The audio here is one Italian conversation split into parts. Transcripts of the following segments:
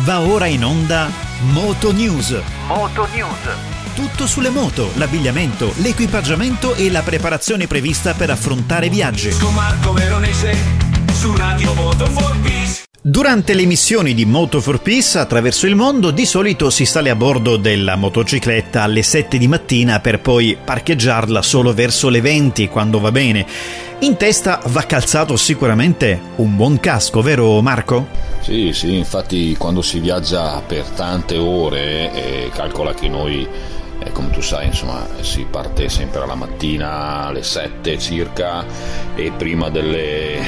Va ora in onda Moto News. Moto News. Tutto sulle moto, l'abbigliamento, l'equipaggiamento e la preparazione prevista per affrontare viaggi. Con Marco Veronese su Radio Moto for Peace. Durante le missioni di Moto for Peace attraverso il mondo, di solito si sale a bordo della motocicletta alle 7 di mattina per poi parcheggiarla solo verso le 20 quando va bene. In testa va calzato sicuramente un buon casco, vero Marco? Sì, infatti quando si viaggia per tante ore, calcola che noi, come tu sai, insomma, si parte sempre alla mattina alle 7 circa e prima delle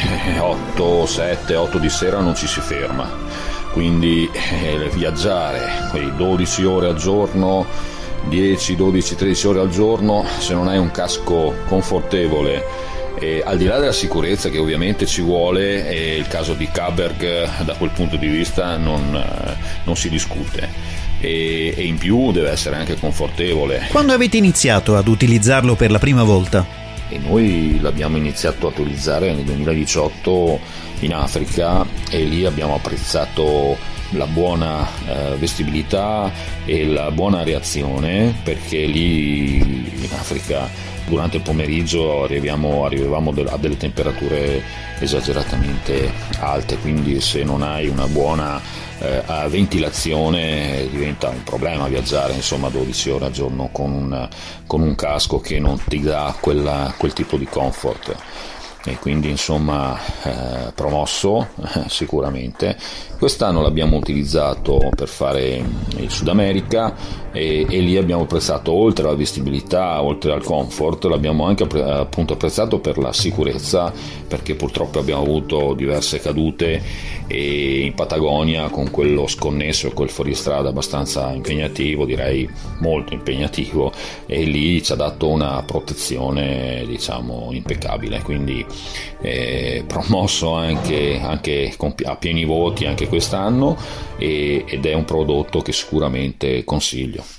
8 di sera non ci si ferma, quindi viaggiare quei 12 ore al giorno, 10, 12, 13 ore al giorno, se non hai un casco confortevole, e al di là della sicurezza che ovviamente ci vuole, il caso di Kaberg da quel punto di vista non si discute, e in più deve essere anche confortevole. Quando avete iniziato ad utilizzarlo per la prima volta? E noi l'abbiamo iniziato a utilizzare nel 2018 in Africa, e lì abbiamo apprezzato la buona vestibilità e la buona reazione, perché lì in Africa durante il pomeriggio arrivavamo a delle temperature esageratamente alte, quindi se non hai una buona ventilazione diventa un problema viaggiare, insomma, 12 ore al giorno con un casco che non ti dà quel tipo di comfort. E quindi insomma promosso sicuramente. Quest'anno l'abbiamo utilizzato per fare il Sud America e lì abbiamo apprezzato, oltre alla vestibilità, oltre al comfort, l'abbiamo anche appunto apprezzato per la sicurezza, perché purtroppo abbiamo avuto diverse cadute e in Patagonia con quello sconnesso e quel fuoristrada abbastanza impegnativo, direi molto impegnativo, e lì ci ha dato una protezione diciamo impeccabile, quindi promosso anche a pieni voti anche quest'anno, ed è un prodotto che sicuramente consiglio.